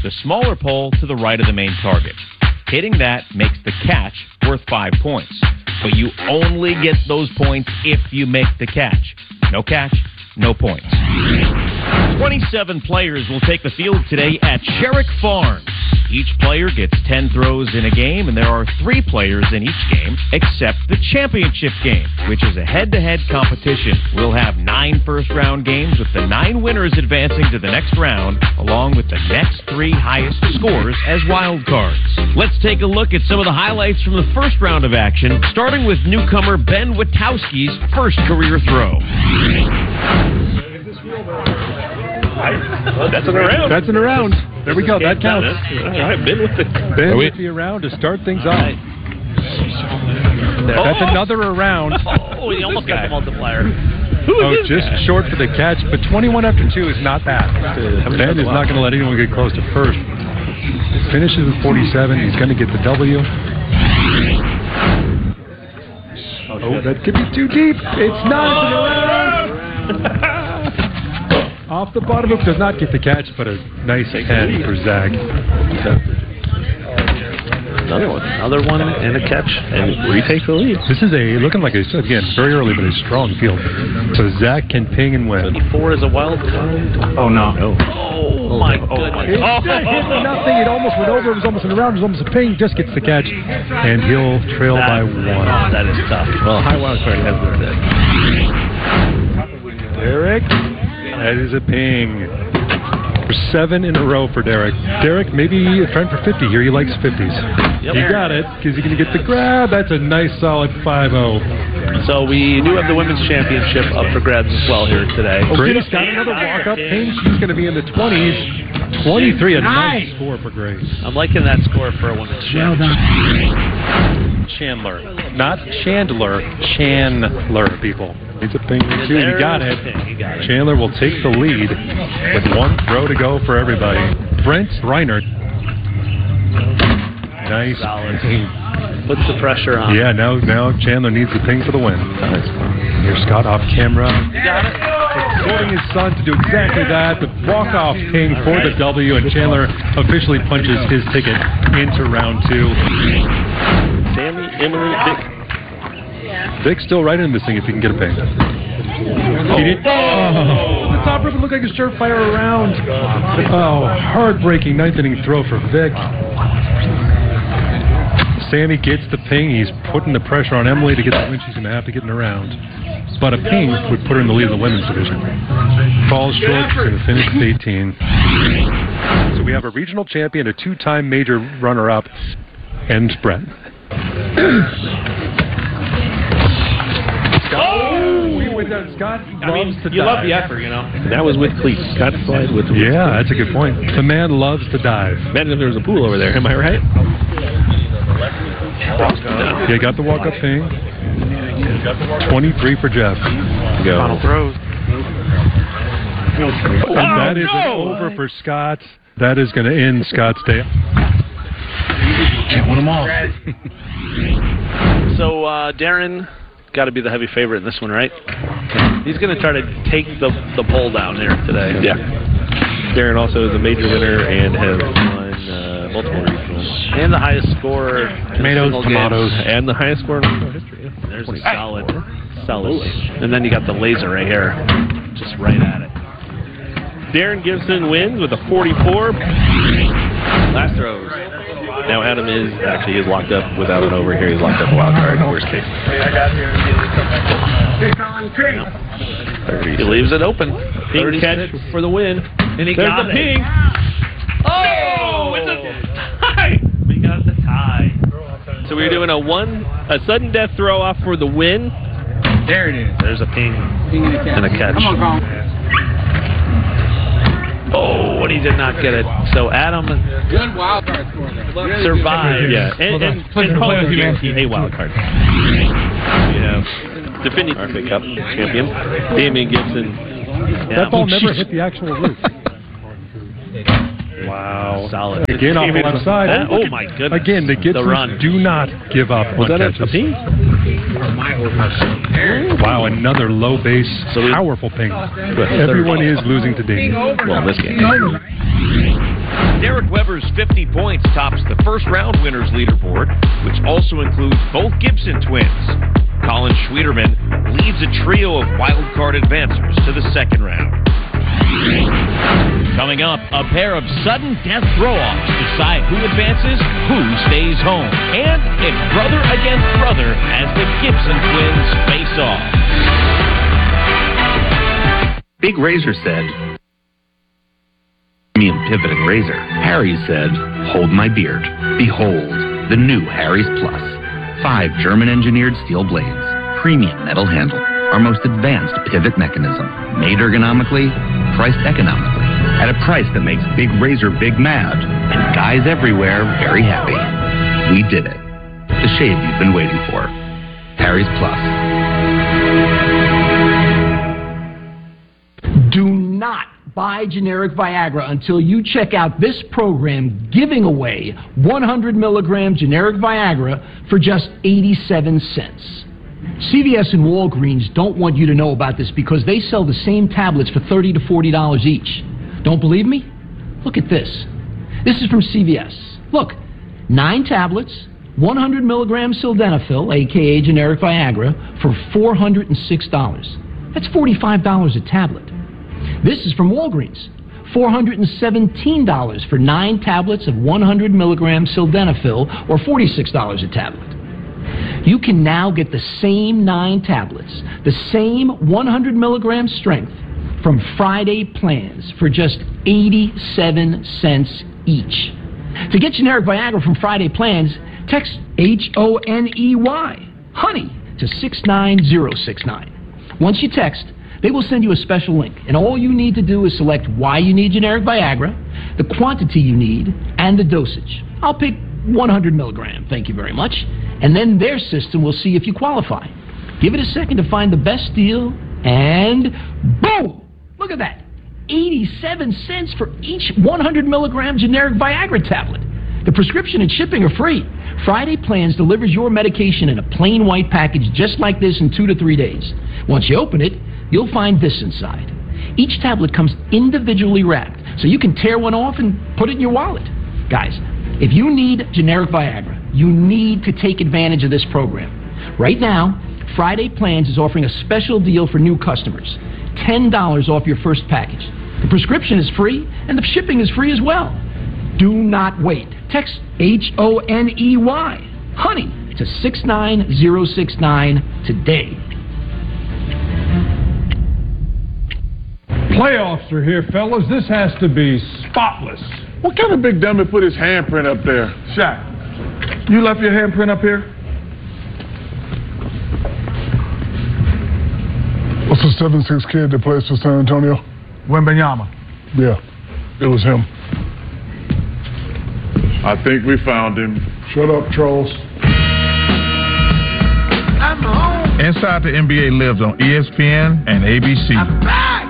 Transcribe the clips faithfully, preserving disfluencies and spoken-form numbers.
the smaller pole to the right of the main target. Hitting that makes the catch worth five points. But you only get those points if you make the catch. No catch, no points. twenty-seven players will take the field today at Sherrick Farms. Each player gets ten throws in a game, and there are three players in each game except the championship game, which is a head-to-head competition. We'll have nine first-round games with the nine winners advancing to the next round, along with the next three highest scores as wild cards. Let's take a look at some of the highlights from the first round of action, starting with newcomer Ben Witowski's first career throw. That's an around. That's an around. There we go. That counts. All right, Ben with the Ben with the around to start things off. Right. That's Oh. another around. Oh, he almost got the multiplier. Oh, just guy? short for the catch, but twenty-one after two is not bad. Ben is not going to let anyone get close to first. Finishes with forty-seven. He's going to get the W. Oh, that could be too deep. It's not. Oh. Off the bottom hook, does not get the catch, but a nice hand for Zach. Another one, another one, and a catch, and retake the lead. This is a looking like a again very early, but a strong field. So Zach can ping and win. thirty-four is a wild card. Oh no! Oh, oh my oh, goodness! It oh. hit for nothing. It almost went over. It was almost an around. It was almost a ping. Just gets the catch, and he'll trail that, by one. That is tough. Well, high wild card has been said. Derek. That is a ping. For seven in a row for Derek. Derek, maybe a friend for fifty here. He likes fifties. Yep. You got it, because you're going to get the grab. That's a nice, solid five oh. So we do have the women's championship up for grabs as well here today. Oh, Grace got another walk-up ping. She's going to be in the twenties. twenty-three, a nice score for Grace. I'm liking that score for a women's championship. Chandler. Not Chandler. Chandler, people. It's a ping too. He got it. He got it. Chandler will take the lead with one throw to go for everybody. Brent Reinert. Nice. Solid. Puts the pressure on. Yeah, now now Chandler needs the ping for the win. Here's Scott off camera. You got it. Exhorting his son to do exactly that. The walk-off ping for the W, and Chandler officially punches his ticket into round two. Sammy, Emily, Vic. Vic's still right in this thing if he can get a ping. Oh. He did. Oh. The top ribbon looked like a surefire around. Oh, heartbreaking ninth inning throw for Vic. Sammy gets the ping. He's putting the pressure on Emily to get the win. She's going to have to get in a round. But a ping would put her in the lead of the women's division. Falls short. She's going to finish with eighteen. So we have a regional champion, a two-time major runner-up, and Brett. Oh, we went down. Scott loves I mean, to you dive. love the effort, you know. That was with cleats. Scott slide with. Yeah, that's a good point. The man loves to dive. Imagine if there was a pool over there. Am I right? No. Yeah, got the walk-up thing. twenty-three for Jeff. Go. Final throws. And that is an over for Scott. That is going to end Scott's day. Can't win them all. So uh, Darren got to be the heavy favorite in this one, right? He's going to try to take the the pole down here today. Yeah. Darren also is a major winner and has won uh, multiple regionals. And the highest score. Tomatoes, tomatoes. Games. And the highest score in all history. Yeah. There's a solid, solid. And then you got the laser right here. Just right at it. Darren Gibson wins with a forty-four. Last throws. Now Adam is actually is locked up without an over here. He's locked up a wild card. Worst case. He leaves it open. Ping catch for the win. And he There's got the it. ping. Oh, it's a tie. We got the tie. So we're doing a one a sudden death throw off for the win. There it is. There's a ping, ping and, a and a catch. Come on, Colin. Oh, and he did not get it. So Adam Good wild card score there. survived. Yeah, and, and, and Paul is guaranteed a wild card. We have defending R F A Cup champion Damian Gibson. That Yeah. ball never hit the actual roof. Wow. Solid. Again off the left side. That- oh, my goodness. Again, the Gibsons The run. do not give up Was on that a, catches. a ping? Wow, another low base, So we- powerful ping. Good. Everyone is losing to Damian. Well, in this game. Derek Weber's fifty points tops the first-round winners leaderboard, which also includes both Gibson twins. Colin Schwieterman leads a trio of wild-card advancers to the second round. Coming up, a pair of sudden death throw-offs decide who advances, who stays home. And it's brother against brother as the Gibson twins face off. Big Razor said, "Premium Pivot and Razor." Harry's said, "Hold my beard. Behold, the new Harry's Plus. Five German-engineered steel blades, premium metal handle, our most advanced pivot mechanism, made ergonomically, priced economically, at a price that makes Big Razor big mad, and guys everywhere very happy. We did it. The shave you've been waiting for. Harry's Plus." Do not buy generic Viagra until you check out this program giving away one hundred milligram generic Viagra for just eighty-seven cents. C V S and Walgreens don't want you to know about this because they sell the same tablets for thirty to forty dollars each. Don't believe me? Look at this. This is from C V S. Look, nine tablets, one hundred milligram sildenafil, aka generic Viagra, for four hundred six dollars. That's forty-five dollars a tablet. This is from Walgreens. four hundred seventeen dollars for nine tablets of one hundred milligram sildenafil, or forty-six dollars a tablet. You can now get the same nine tablets, the same one hundred milligram strength, from Friday Plans for just eighty-seven cents each. To get generic Viagra from Friday Plans, text H O N E Y, honey, to six nine zero six nine. Once you text, they will send you a special link, and all you need to do is select why you need generic Viagra, the quantity you need, and the dosage. I'll pick one hundred milligram, thank you very much, and then their system will see if you qualify. Give it a second to find the best deal, and boom! Look at that. eighty-seven cents for each one hundred milligram generic Viagra tablet. The prescription and shipping are free. Friday Plans delivers your medication in a plain white package just like this in two to three days. Once you open it, you'll find this inside. Each tablet comes individually wrapped, so you can tear one off and put it in your wallet. Guys, if you need generic Viagra, you need to take advantage of this program. Right now, Friday Plans is offering a special deal for new customers. ten dollars off your first package. The prescription is free, and the shipping is free as well. Do not wait. Text H O N E Y, honey, to six nine zero six nine today. Playoffs are here, fellas. This has to be spotless. What kind of big dummy put his handprint up there? Shaq, you left your handprint up here? What's the seven six kid that plays for San Antonio? Wembanyama. Yeah, it was him. I think we found him. Shut up, trolls. I'm home. Inside the N B A lives on E S P N and A B C. I'm back.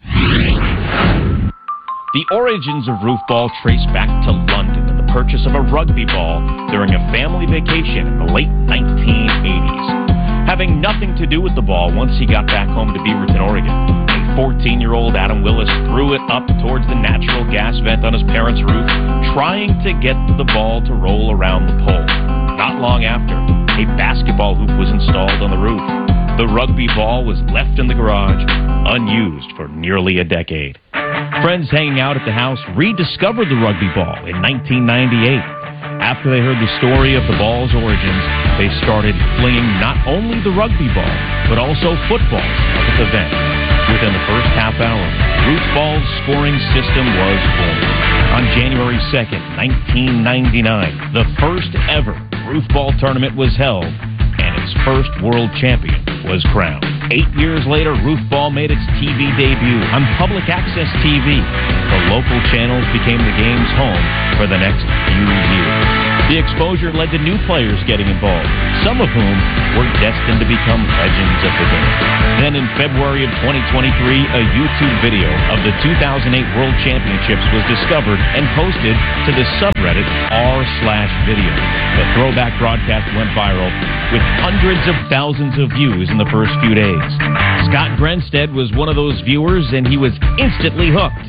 The origins of roof ball trace back to London and the purchase of a rugby ball during a family vacation in the late nineteen eighties. Having nothing to do with the ball once he got back home to Beaverton, Oregon, a fourteen-year-old Adam Willis threw it up towards the natural gas vent on his parents' roof, trying to get the ball to roll around the pole. Not long after, a basketball hoop was installed on the roof. The rugby ball was left in the garage, unused for nearly a decade. Friends hanging out at the house rediscovered the rugby ball in nineteen ninety-eight. After they heard the story of the ball's origins, they started flinging not only the rugby ball, but also footballs up at the vent. Within the first half hour, Ruth Ball's scoring system was born. On January second, nineteen ninety-nine, the first ever Ruth Ball tournament was held, and its first world champion was crowned. Eight years later, Ruth Ball made its T V debut on public access T V. The local channels became the game's home for the next few years. The exposure led to new players getting involved, some of whom were destined to become legends of the game. Then in February of twenty twenty-three, a YouTube video of the two thousand eight World Championships was discovered and posted to the subreddit r slash video. The throwback broadcast went viral with hundreds of thousands of views in the first few days. Scott Grenstead was one of those viewers, and he was instantly hooked.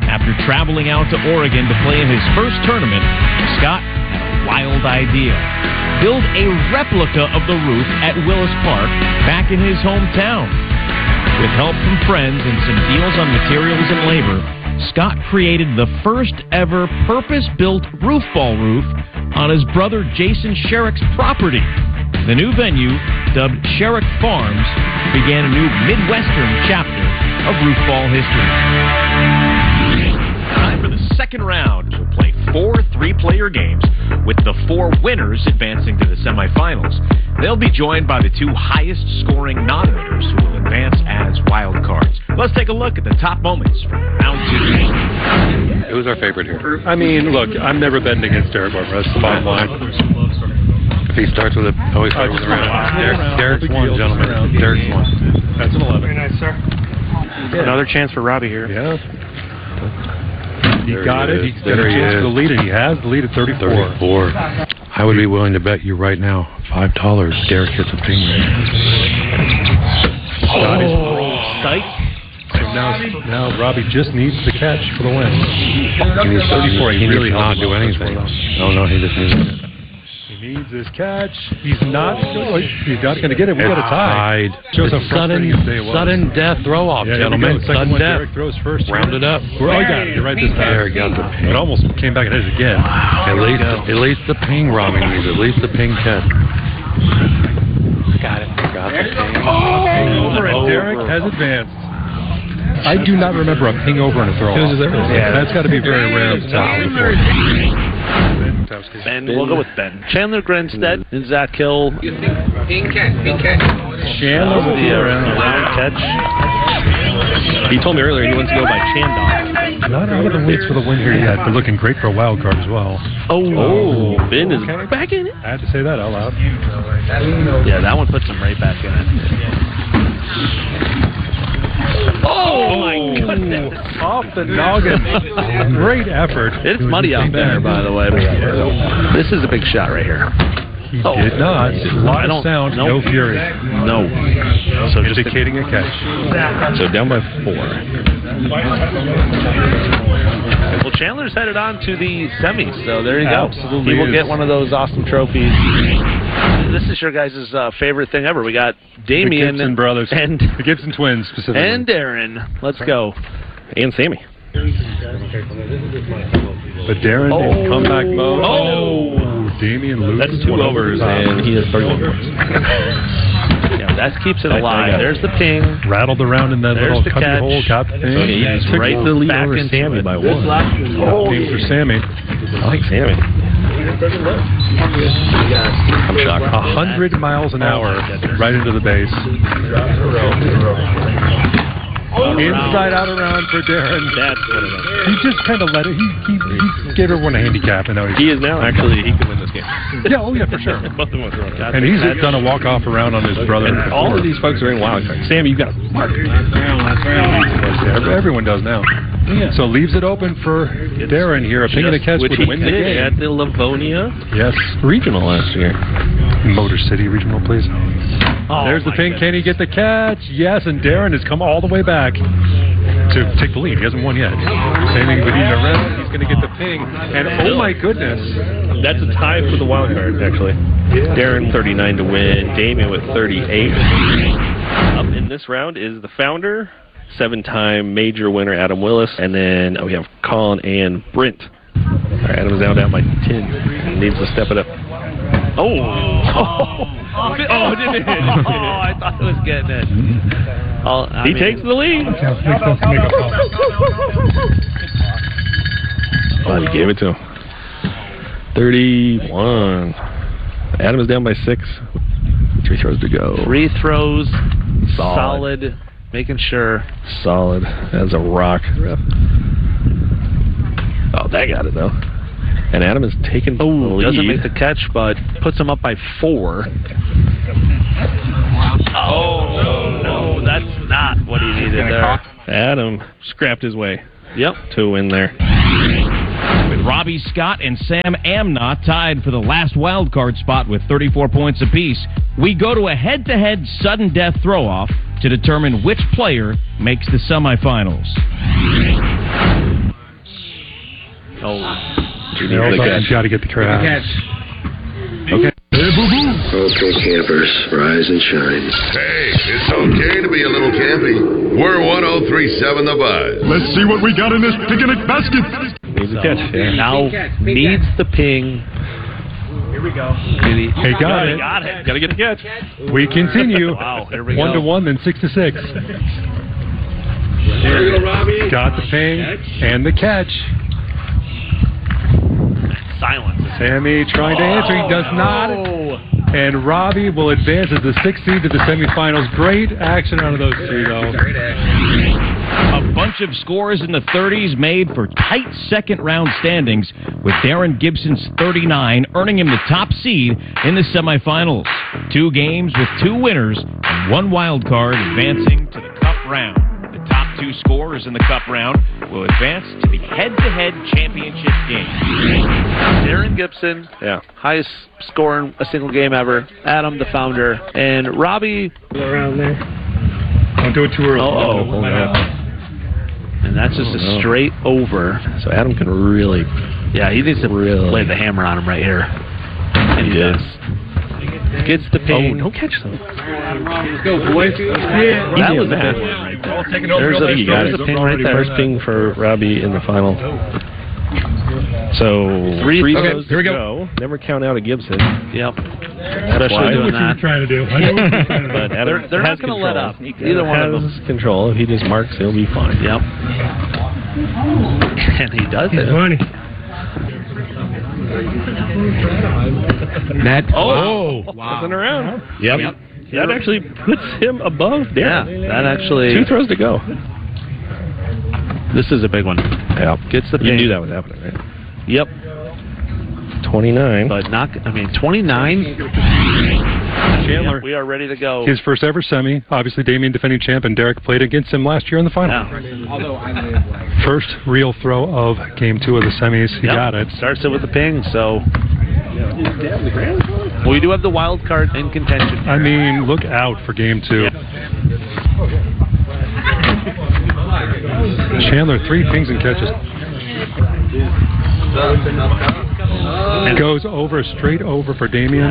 After traveling out to Oregon to play in his first tournament, Scott had a wild idea. Build a replica of the roof at Willis Park back in his hometown. With help from friends and some deals on materials and labor, Scott created the first ever purpose-built roof ball roof on his brother Jason Sherrick's property. The new venue, dubbed Sherrick Farms, began a new Midwestern chapter of roof ball history. Time for the second round. We'll play four three-player games with the four winners advancing to the semifinals. They'll be joined by the two highest-scoring non-winners who will advance as wild cards. Let's take a look at the top moments from round two. Who's our favorite here? I mean, look, I'm never betting against Derek Barber. That's the bottom line. If he starts with a, always starts with a round. Derek, Derek's one, gentlemen. Derek's one. That's an eleven. Very nice, sir. Another chance for Robbie here. Yeah. He there got he it. He's got a chance for the lead, and he has the lead at thirty-four. thirty-four. I would be willing to bet you right now five dollars. Derek hits a ping. Oh, sight. So now, now Robbie just needs the catch for the win. He needs thirty-four. He, he really not do anything. No, no, he just needs it. He needs his catch. He's not. He's not going to get it. We got a tie. Shows how sudden, sudden death throw off, yeah, gentlemen. Sudden one, death. Derek throws first. Round it up. We're all got it. You're right this time. Derek got the ping. It almost came back and hit it again. Wow. At least, at least the ping Robbie needs. At least the ping catch. Got it. Got the ping. Oh, ping over, and Derek has advanced. I do not remember a ping over and a throw off. Yeah, that's got to be very rare. Ben, we'll go with Ben. Chandler Grinstead and Zach Hill. Pink catch, pink catch. Chandler with the round catch. He told me earlier he wants to go by Chandon. Not out of the woods for the win here yet, but looking great for a wild card as well. Oh, oh Ben is okay. Back in it. I had to say that out loud. Yeah, that one puts him right back in it. Oh, oh my goodness. Off the noggin. Great effort. It's muddy out there, by the way. This is a big shot right here. He oh. did not. A lot of sound, nope. No fury. No. So indicating a catch. So down by four. Well, Chandler's headed on to the semis, so there you go. Absolutely he will is. get one of those awesome trophies. This is your guys' uh, favorite thing ever. We got Damian the Gibson brothers and the Gibson twins specifically, and Darren. Let's go. And Sammy. But Darren oh. in comeback mode. Oh, Damian loses. That's two overs, and he has thirty-one points. Yeah, that keeps it alive. There's the ping. Rattled around in that There's little the cubby catch. hole. Got the ping. So he's right the lead back over Sammy by one. Oh, ping for Sammy. I like Sammy. I'm shocked. A hundred miles an hour right into the base. Inside out around for Darren. That's what it is. He just kind of let it. He, he, he gave everyone a handicap, and now he's he is now actually he can win this game. Yeah, oh yeah, for sure. Both of them are and he's done a walk off around on his brother. And all of these folks are in wild card. Sammy, you got a mark. Everyone does now. Yeah. So leaves it open for it's Darren here. A ping and a catch would win the game at the Livonia. Yes, regional last year. Motor City Regional, please. Oh, there's the ping. Goodness. Can he get the catch? Yes, and Darren has come all the way back to take the lead. He hasn't won yet. Same thing with the rest. He's going to get the ping. And oh my goodness. That's a tie for the wild card, actually. Yeah. Darren, thirty-nine to win. Damien with thirty-eight. Up in this round is the founder, seven-time major winner Adam Willis. And then oh, we have Colin and Brent. All right, Adam's now down by ten. Needs to step it up. Oh. Oh. Oh, it didn't hit. Oh, I thought it was getting it. Oh, he mean, takes the lead. Oh, he gave it to him. thirty-one. Adam is down by six. Three throws to go. Three throws. Solid. Solid. Making sure. Solid. As a rock. Oh, that got it, though. And Adam is taking the oh, lead. Doesn't make the catch, but puts him up by four. Oh, no, no, that's not what he needed there. Adam scrapped his way yep. to a win there. With Robbie Scott and Sam Amnott tied for the last wild card spot with thirty-four points apiece, we go to a head-to-head sudden death throw-off to determine which player makes the semifinals. Oh. You got to get the crowd. Okay. Okay, campers, rise and shine. Hey, it's okay to be a little campy. We're one oh three point seven The Buzz. Let's see what we got in this picnic basket. Needs a catch. Yeah. Now needs the ping. Here we go. He, he got it. Got it. Got to get the catch. We continue. Wow, here we one go. to one, then six to six. There we go, Robbie. Got the ping and the catch. Silence. Sammy trying to answer. He does not. And Robbie will advance as the sixth seed to the semifinals. Great action out of those two, though. A bunch of scores in the thirties made for tight second-round standings, with Darren Gibson's thirty-nine earning him the top seed in the semifinals. Two games with two winners and one wild card advancing to the Cup round. The top two scorers in the Cup round will advance to the head-to-head championship game. Darren Gibson, yeah, highest score in a single game ever. Adam, the founder, and Robbie around there. Don't do it too early. Oh, oh, yeah. And that's just oh, a no. straight over. So Adam can really, yeah, he needs to really lay the hammer on him right here. And he yes. does. Gets the ping. Oh, don't catch them. Let's go, boys. Yeah, that was that. a good one right there. There's a, you got there's it. a ping right there. First ping for Robbie in the final. So three, three okay, throws here we to go. go. Never count out a Gibson. Yep. That's Especially why. doing I know what you that. were trying to do. I know what you were trying to do. But Adam They're, they're has not going to control. let up. He Either one of has them. control. If he just marks, he'll be fine. Yep. And he does it. Funny. Net. Oh, wow. Wasn't around. Yep. yep. That actually puts him above Darren. Yeah, that actually. Two throws to go. This is a big one. Yeah. Gets the You ping. knew that was happening, right? Yep. twenty-nine. But not, I mean, twenty-nine. Chandler. Yep, we are ready to go. His first ever semi. Obviously, Damien defending champ, and Derek played against him last year in the final. Yeah. First real throw of game two of the semis. He Yep. got it. Starts it with the ping, so. We do have the wild card in contention here. I mean, look out for game two. Yep. Chandler, three pings and catches. Goes over, straight over for Damien.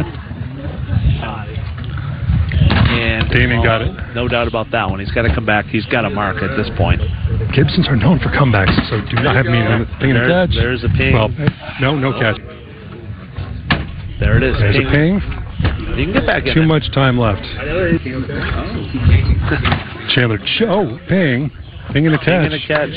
And Damien got it. No doubt about that one. He's got to come back. He's got a mark at this point. Gibsons are known for comebacks, so do not have me ping and There- catch. There's a ping. Well, no, no catch. There it is. There's ping. a ping. You can get back in Too it. much time left. Chandler, oh, ping. Ping and a Ping catch. and a catch.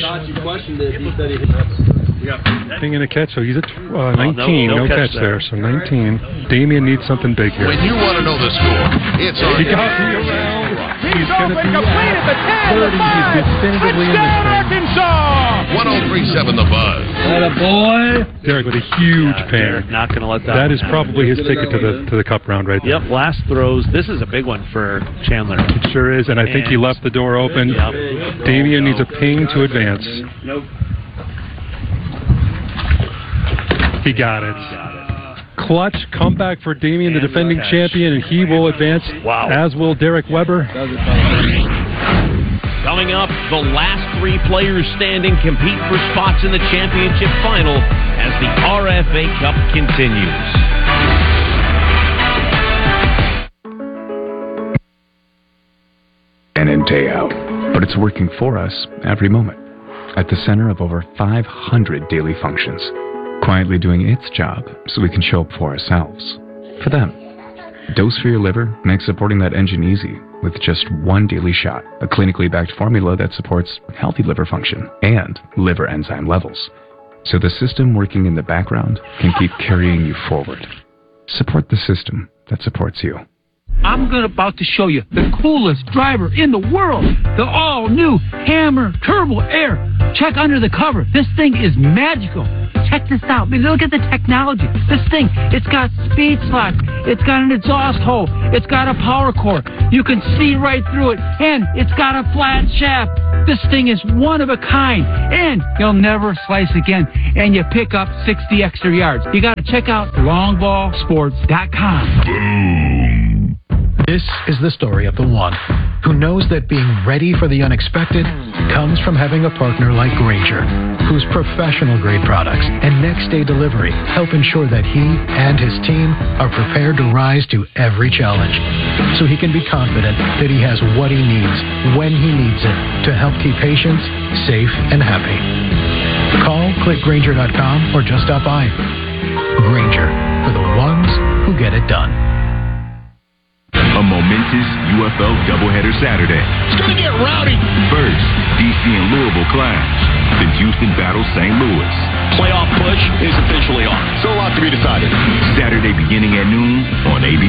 Ping and a catch, so he's at uh, Oh, no- nineteen. no no, catch catch, there. there. So nineteen. Damien needs something big here. When you want to know the score, it's on. He got the around. He's going to be at thirty. He's definitively in this thing. one oh three point seven The Buzz. boy. Derek with a huge Yeah, ping. Derek not going to let that. That one is happen. probably his ticket to the to the cup round right there. Yep. Last throws. This is a big one for Chandler. It sure is, and I think he And- left the door open. Yep. Damien needs a ping to advance. Nope. He got it. Clutch comeback for Damien, the And defending catch. champion, and he will advance, Wow. as will Derek Weber. Coming up, the last three players standing compete for spots in the championship final as the R F A Cup continues. In and day out, but it's working for us every moment. At the center of over five hundred daily functions, quietly doing its job so we can show up for ourselves, for them. Dose for Your Liver makes supporting that engine easy with just one daily shot, a clinically backed formula that supports healthy liver function and liver enzyme levels, so the system working in the background can keep carrying you forward. Support the system that supports you. I'm gonna about to show you the coolest driver in the world. The all-new Hammer Turbo Air. Check under the cover. This thing is magical. Check this out. I mean, look at the technology. This thing, it's got speed slots. It's got an exhaust hole. It's got a power core. You can see right through it. And it's got a flat shaft. This thing is one of a kind. And you'll never slice again. And you pick up sixty extra yards. You gotta check out long ball sports dot com. Boom. This is the story of the one who knows that being ready for the unexpected comes from having a partner like Grainger, whose professional-grade products and next-day delivery help ensure that he and his team are prepared to rise to every challenge, so he can be confident that he has what he needs when he needs it to help keep patients safe and happy. Call, click Grainger dot com, or just stop by. Grainger, for the ones who get it done. A momentous U F L doubleheader Saturday. It's gonna get rowdy. First, D C and Louisville clash. Then Houston battles Saint Louis. Playoff push is officially on. So a lot to be decided. Saturday beginning at noon on A B C.